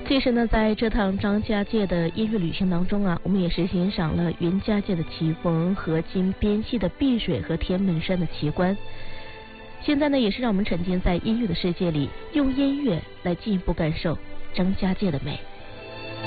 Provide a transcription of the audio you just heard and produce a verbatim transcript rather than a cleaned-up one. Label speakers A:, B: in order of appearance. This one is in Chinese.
A: 其实呢，在这趟张家界的音乐旅行当中啊，我们也是欣赏了云家界的奇峰、河津边际的碧水和天门山的奇观。现在呢，也是让我们沉浸在音乐的世界里，用音乐来进一步感受张家界的美。